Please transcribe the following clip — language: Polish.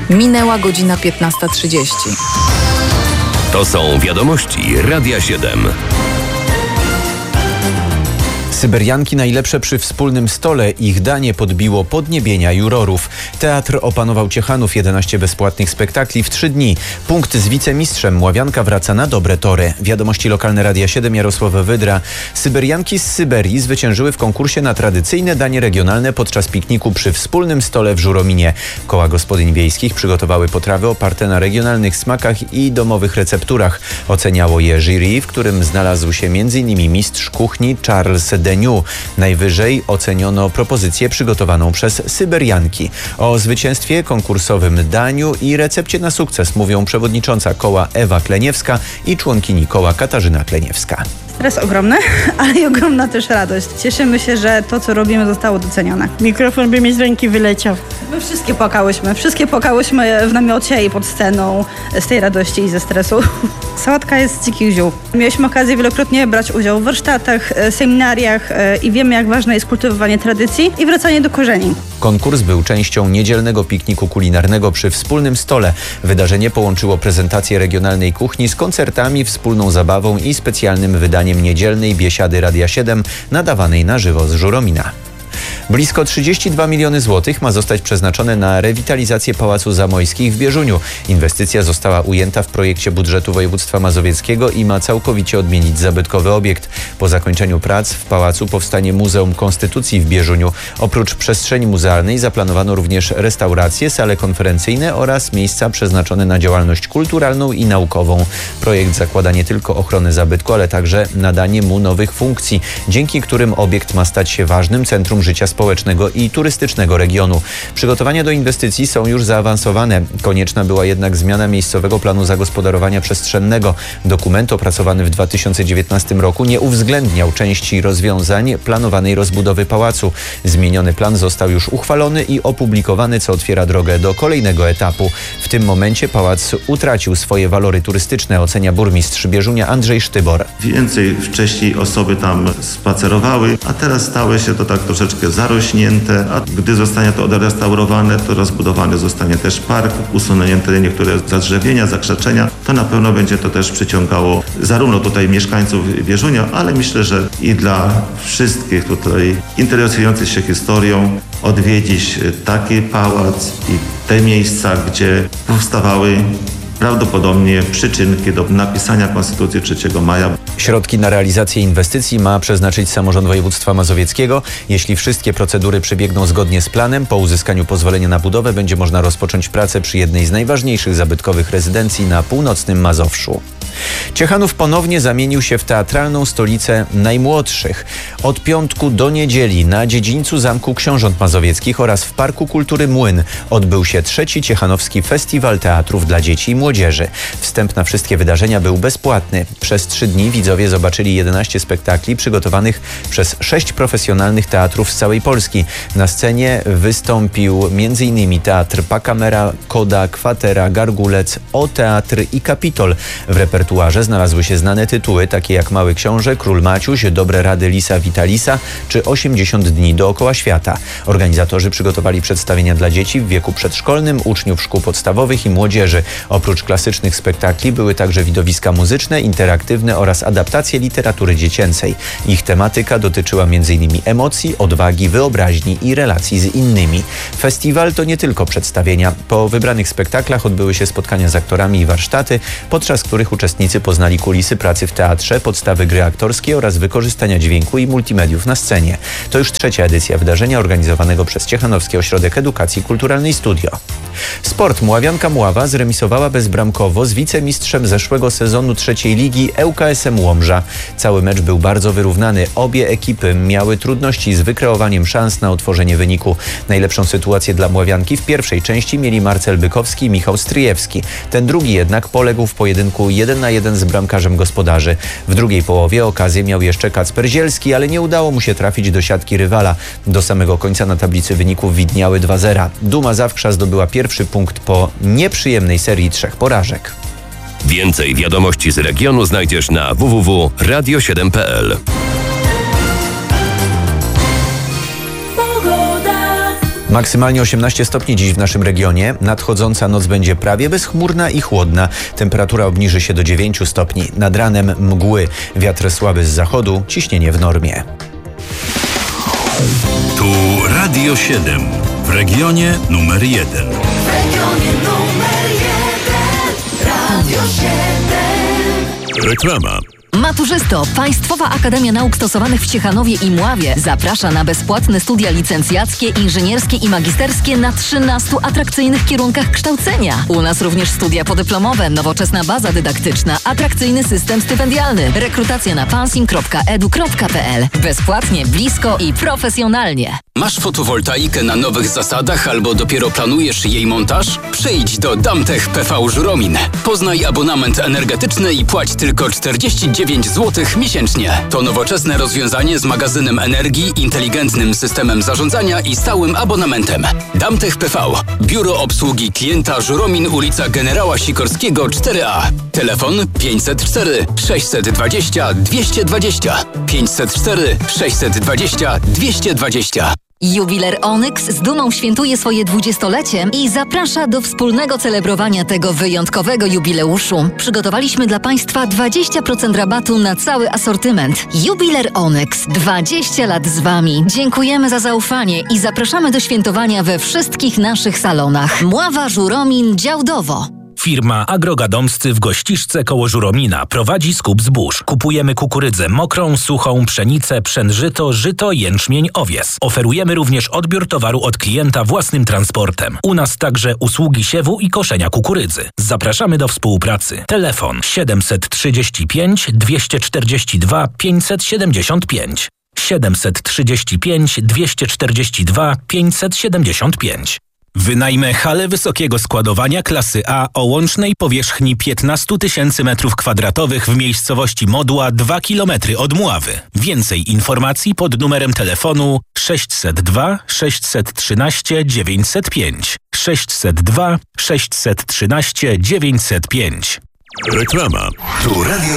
Minęła godzina 15:30. To są wiadomości Radia 7. Syberianki najlepsze przy wspólnym stole. Ich danie podbiło podniebienia jurorów. Teatr opanował Ciechanów. 11 bezpłatnych spektakli w 3 dni. Punkt z wicemistrzem. Mławianka wraca na dobre tory. Wiadomości lokalne Radia 7, Jarosław Wydra. Syberianki z Syberii zwyciężyły w konkursie na tradycyjne danie regionalne podczas pikniku przy wspólnym stole w Żurominie. Koła gospodyń wiejskich przygotowały potrawy oparte na regionalnych smakach i domowych recepturach. Oceniało je jury, w którym znalazł się m.in. mistrz kuchni Charles Deniu. Najwyżej oceniono propozycję przygotowaną przez Syberianki. O zwycięstwie, konkursowym daniu i recepcie na sukces mówią przewodnicząca koła Ewa Kleniewska i członkini koła Katarzyna Kleniewska. Stres ogromny, ale i ogromna też radość. Cieszymy się, że to, co robimy, zostało docenione. Mikrofon by mi z ręki wyleciał. My wszystkie płakałyśmy w namiocie i pod sceną z tej radości i ze stresu. Sałatka jest z dzikich ziół. Mieliśmy okazję wielokrotnie brać udział w warsztatach, seminariach i wiemy, jak ważne jest kultywowanie tradycji i wracanie do korzeni. Konkurs był częścią niedzielnego pikniku kulinarnego przy wspólnym stole. Wydarzenie połączyło prezentację regionalnej kuchni z koncertami, wspólną zabawą i specjalnym wydaniem niedzielnej biesiady Radia 7 nadawanej na żywo z Żuromina. Blisko 32 miliony złotych ma zostać przeznaczone na rewitalizację Pałacu Zamojskich w Bieżuniu. Inwestycja została ujęta w projekcie budżetu województwa mazowieckiego i ma całkowicie odmienić zabytkowy obiekt. Po zakończeniu prac w pałacu powstanie Muzeum Konstytucji w Bieżuniu. Oprócz przestrzeni muzealnej zaplanowano również restauracje, sale konferencyjne oraz miejsca przeznaczone na działalność kulturalną i naukową. Projekt zakłada nie tylko ochronę zabytku, ale także nadanie mu nowych funkcji, dzięki którym obiekt ma stać się ważnym centrum życia społecznego i turystycznego regionu. Przygotowania do inwestycji są już zaawansowane. Konieczna była jednak zmiana miejscowego planu zagospodarowania przestrzennego. Dokument opracowany w 2019 roku nie uwzględniał części rozwiązań planowanej rozbudowy pałacu. Zmieniony plan został już uchwalony i opublikowany, co otwiera drogę do kolejnego etapu. W tym momencie pałac utracił swoje walory turystyczne, ocenia burmistrz Bieżunia Andrzej Sztybor. Więcej wcześniej osoby tam spacerowały, a teraz stało się to tak troszeczkę zarośnięte, a gdy zostanie to odrestaurowane, to rozbudowany zostanie też park, usunięte niektóre zadrzewienia, zakrzaczenia. To na pewno będzie to też przyciągało zarówno tutaj mieszkańców Bieżunia, ale myślę, że i dla wszystkich tutaj interesujących się historią odwiedzić taki pałac i te miejsca, gdzie powstawały prawdopodobnie przyczynki do napisania Konstytucji 3 maja. Środki na realizację inwestycji ma przeznaczyć samorząd województwa mazowieckiego. Jeśli wszystkie procedury przebiegną zgodnie z planem, po uzyskaniu pozwolenia na budowę będzie można rozpocząć pracę przy jednej z najważniejszych zabytkowych rezydencji na północnym Mazowszu. Ciechanów ponownie zamienił się w teatralną stolicę najmłodszych. Od piątku do niedzieli na dziedzińcu Zamku Książąt Mazowieckich oraz w Parku Kultury Młyn odbył się 3. Ciechanowski Festiwal Teatrów dla Dzieci i Młodzieży. Wstęp na wszystkie wydarzenia był bezpłatny. Przez 3 dni widzowie zobaczyli 11 spektakli przygotowanych przez 6 profesjonalnych teatrów z całej Polski. Na scenie wystąpił m.in. Teatr Pakamera, Koda, Kwatera, Gargulec, O Teatr i Kapitol. W repertuarze znalazły się znane tytuły takie jak Mały Książę, Król Maciuś, Dobre Rady Lisa Vitalisa czy 80 dni dookoła świata. Organizatorzy przygotowali przedstawienia dla dzieci w wieku przedszkolnym, uczniów szkół podstawowych i młodzieży. Oprócz klasycznych spektakli były także widowiska muzyczne, interaktywne oraz adaptacje literatury dziecięcej. Ich tematyka dotyczyła m.in. emocji, odwagi, wyobraźni i relacji z innymi. Festiwal to nie tylko przedstawienia. Po wybranych spektaklach odbyły się spotkania z aktorami i warsztaty, podczas których uczestnicy poznali kulisy pracy w teatrze, podstawy gry aktorskiej oraz wykorzystania dźwięku i multimediów na scenie. To już 3. edycja wydarzenia organizowanego przez Ciechanowski Ośrodek Edukacji Kulturalnej Studio. Sport. Mławianka Mława zremisowała bezbramkowo z wicemistrzem zeszłego sezonu 3. ligi ŁKS-em Łomża. Cały mecz był bardzo wyrównany. Obie ekipy miały trudności z wykreowaniem szans na otworzenie wyniku. Najlepszą sytuację dla Mławianki w pierwszej części mieli Marcel Bykowski i Michał Stryjewski. Ten drugi jednak poległ w pojedynku 1-1 z bramkarzem gospodarzy. W drugiej połowie okazję miał jeszcze Kacper Zielski, ale nie udało mu się trafić do siatki rywala. Do samego końca na tablicy wyników widniały 2-0. Duma Zawksza zdobyła pierwszy punkt po nieprzyjemnej serii 3 porażek. Więcej wiadomości z regionu znajdziesz na www.radio7.pl. Maksymalnie 18 stopni dziś w naszym regionie. Nadchodząca noc będzie prawie bezchmurna i chłodna. Temperatura obniży się do 9 stopni. Nad ranem mgły. Wiatr słaby z zachodu. Ciśnienie w normie. Tu Radio 7. W regionie numer 1. W regionie numer 1. Radio 7. Reklama. Maturzysto, Państwowa Akademia Nauk Stosowanych w Ciechanowie i Mławie zaprasza na bezpłatne studia licencjackie, inżynierskie i magisterskie na 13 atrakcyjnych kierunkach kształcenia. U nas również studia podyplomowe, nowoczesna baza dydaktyczna, atrakcyjny system stypendialny, rekrutacja na pansing.edu.pl. Bezpłatnie, blisko i profesjonalnie. Masz fotowoltaikę na nowych zasadach albo dopiero planujesz jej montaż? Przyjdź do Damtech PV Żuromin. Poznaj abonament energetyczny i płać tylko 49 zł miesięcznie. To nowoczesne rozwiązanie z magazynem energii, inteligentnym systemem zarządzania i stałym abonamentem. Damtech PV. Biuro obsługi klienta Żuromin, ulica Generała Sikorskiego 4A. Telefon 504 620 220. 504 620 220. Jubiler Onyx z dumą świętuje swoje 20-lecie i zaprasza do wspólnego celebrowania tego wyjątkowego jubileuszu. Przygotowaliśmy dla Państwa 20% rabatu na cały asortyment. Jubiler Onyx. 20 lat z Wami. Dziękujemy za zaufanie i zapraszamy do świętowania we wszystkich naszych salonach. Mława, Żuromin, Działdowo. Firma Agrogadomscy w Gościszce koło Żuromina prowadzi skup zbóż. Kupujemy kukurydzę mokrą, suchą, pszenicę, pszenżyto, żyto, jęczmień, owies. Oferujemy również odbiór towaru od klienta własnym transportem. U nas także usługi siewu i koszenia kukurydzy. Zapraszamy do współpracy. Telefon 735 242 575. 735 242 575. Wynajmę halę wysokiego składowania klasy A o łącznej powierzchni 15 000 m2 w miejscowości Modła 2 km od Mławy. Więcej informacji pod numerem telefonu 602 613 905. 602 613 905. Reklama. Tu Radio